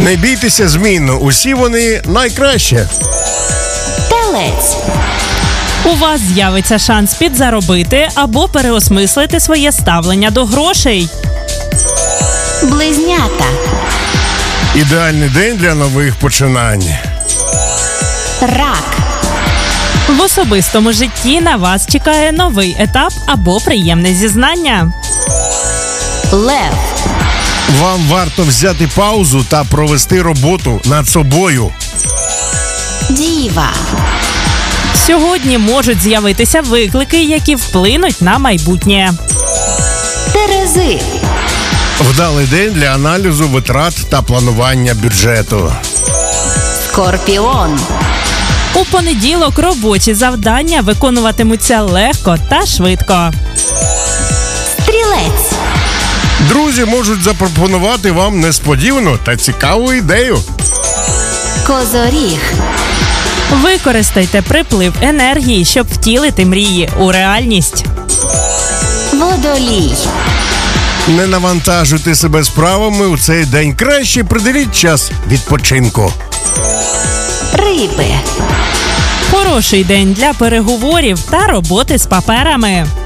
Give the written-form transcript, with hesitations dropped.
Не бійтеся змін, усі вони найкращі. Телець. У вас з'явиться шанс підзаробити або переосмислити своє ставлення до грошей. Близнята. Ідеальний день для нових починань. Рак. В особистому житті на вас чекає новий етап або приємне зізнання. Лев. Вам варто взяти паузу та провести роботу над собою. Діва. Сьогодні можуть з'явитися виклики, які вплинуть на майбутнє. Терези. Вдалий день для аналізу витрат та планування бюджету. Скорпіон. У понеділок робочі завдання виконуватимуться легко та швидко. Стрілець. Друзі можуть запропонувати вам несподівану та цікаву ідею. Козоріг. Використайте приплив енергії, щоб втілити мрії у реальність. Водолій. Не навантажуйте себе справами у цей день. Краще приділіть час відпочинку. Риби. Хороший день для переговорів та роботи з паперами.